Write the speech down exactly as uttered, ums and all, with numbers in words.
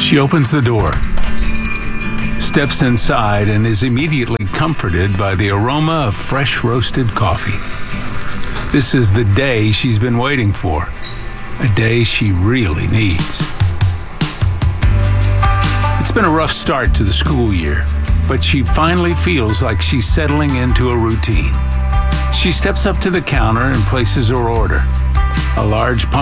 She opens the door, steps inside, and is immediately comforted by the aroma of fresh roasted coffee. This is the day she's been waiting for, a day she really needs. It's been a rough start to the school year, but she finally feels like she's settling into a routine. She steps up to the counter and places her order, a large